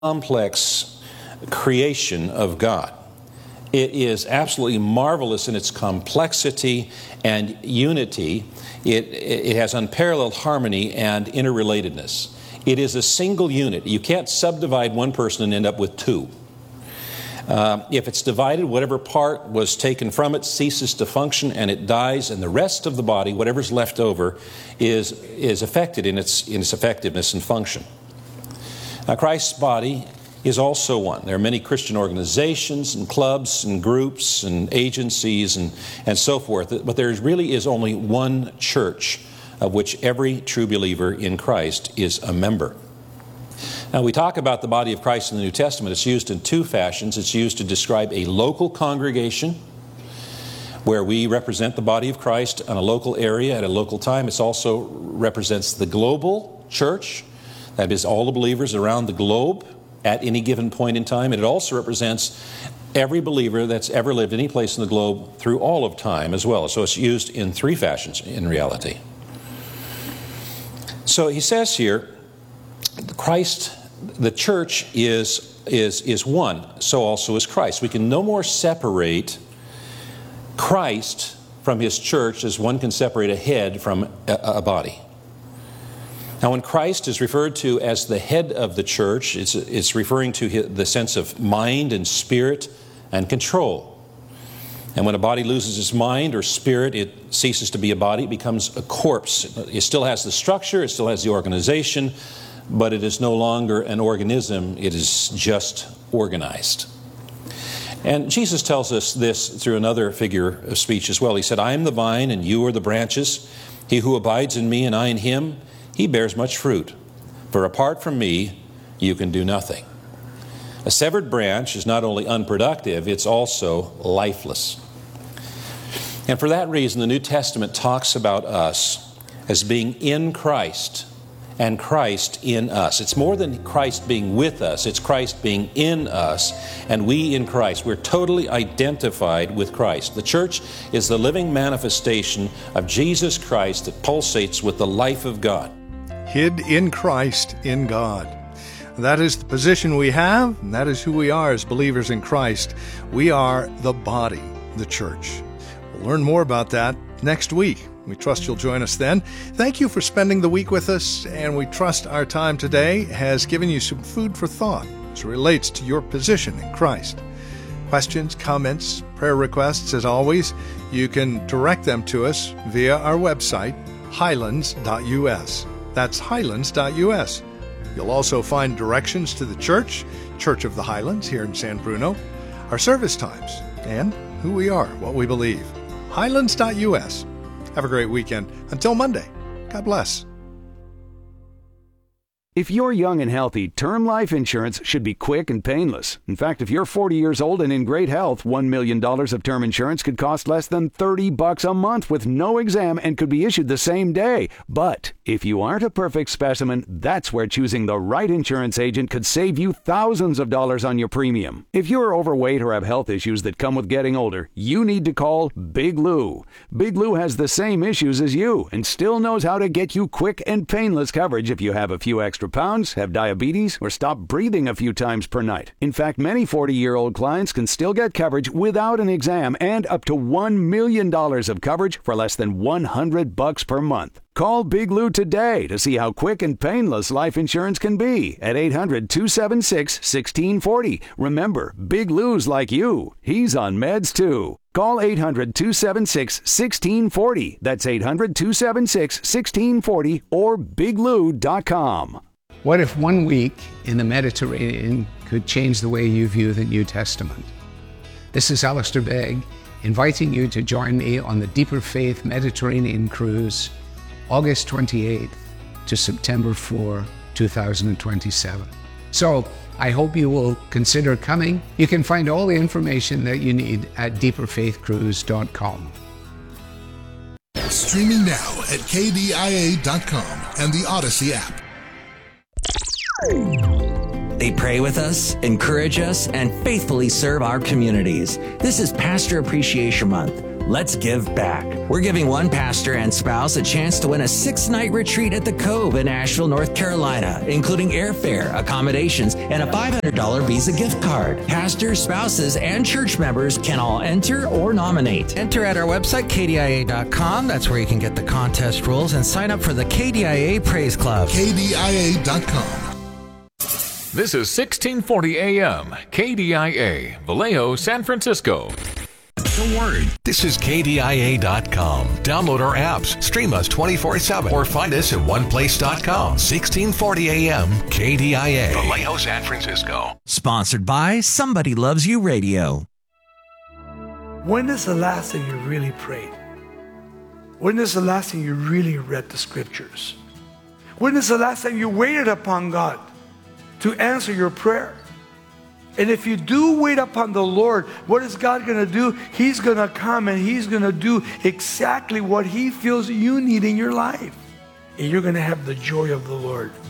complex creation of God. It is absolutely marvelous in its complexity and unity. It has unparalleled harmony and interrelatedness. It is a single unit. You can't subdivide one person and end up with two. If it's divided, whatever part was taken from it ceases to function and it dies, and the rest of the body, whatever's left over, is affected in its effectiveness and function. Now, Christ's body is also one. There are many Christian organizations and clubs and groups and agencies and so forth, but there really is only one church of which every true believer in Christ is a member. Now, we talk about the body of Christ in the New Testament. It's used in two fashions. It's used to describe a local congregation where we represent the body of Christ in a local area at a local time. It also represents the global church, that is, all the believers around the globe at any given point in time. And it also represents every believer that's ever lived any place in the globe through all of time as well. So it's used in three fashions in reality. So he says here, Christ, the church is one, so also is Christ. We can no more separate Christ from his church as one can separate a head from a body. Now, when Christ is referred to as the head of the church, it's referring to the sense of mind and spirit and control. And when a body loses its mind or spirit, it ceases to be a body, it becomes a corpse. It still has the structure, it still has the organization, but it is no longer an organism, it is just organized. And Jesus tells us this through another figure of speech as well. He said, I am the vine and you are the branches. He who abides in me and I in him, he bears much fruit. For apart from me, you can do nothing. A severed branch is not only unproductive, it's also lifeless. And for that reason, the New Testament talks about us as being in Christ and Christ in us. It's more than Christ being with us, it's Christ being in us and we in Christ. We're totally identified with Christ. The church is the living manifestation of Jesus Christ that pulsates with the life of God. Hid in Christ, in God. That is the position we have, and that is who we are as believers in Christ. We are the body, the church. We'll learn more about that next week. We trust you'll join us then. Thank you for spending the week with us, and we trust our time today has given you some food for thought as it relates to your position in Christ. Questions, comments, prayer requests, as always, you can direct them to us via our website, highlands.us. That's highlands.us. You'll also find directions to the church, Church of the Highlands here in San Bruno, our service times, and who we are, what we believe. Highlands.us. Have a great weekend. Until Monday, God bless. If you're young and healthy, term life insurance should be quick and painless. In fact, if you're 40 years old and in great health, $1 million of term insurance could cost less than $30 a month with no exam and could be issued the same day. But if you aren't a perfect specimen, that's where choosing the right insurance agent could save you thousands of dollars on your premium. If you're overweight or have health issues that come with getting older, you need to call Big Lou. Big Lou has the same issues as you and still knows how to get you quick and painless coverage if you have a few extra pounds, have diabetes, or stop breathing a few times per night. In fact, many 40-year-old clients can still get coverage without an exam and up to $1 million of coverage for less than $100 per month. Call Big Lou today to see how quick and painless life insurance can be at 800-276-1640. Remember, Big Lou's like you. He's on meds too. Call 800-276-1640. That's 800-276-1640 or biglou.com. What if 1 week in the Mediterranean could change the way you view the New Testament? This is Alistair Begg, inviting you to join me on the Deeper Faith Mediterranean Cruise, August 28th to September 4, 2027. So I hope you will consider coming. You can find all the information that you need at deeperfaithcruise.com. Streaming now at kdia.com and the Odyssey app. They pray with us, encourage us, and faithfully serve our communities. This is Pastor Appreciation Month. Let's give back. We're giving one pastor and spouse a chance to win a 6-night retreat at the Cove in Asheville, North Carolina, including airfare, accommodations, and a $500 Visa gift card. Pastors, spouses, and church members can all enter or nominate. Enter at our website, kdia.com. That's where you can get the contest rules and sign up for the KDIA Praise Club. KDIA.com. This is 1640 AM, KDIA, Vallejo, San Francisco. The Word. This is KDIA.com. Download our apps, stream us 24/7, or find us at oneplace.com. 1640 AM, KDIA, Vallejo, San Francisco. Sponsored by Somebody Loves You Radio. When is the last time you really prayed? When is the last time you really read the scriptures? When is the last time you waited upon God to answer your prayer? And if you do wait upon the Lord, what is God going to do? He's going to come and He's going to do exactly what He feels you need in your life. And you're going to have the joy of the Lord.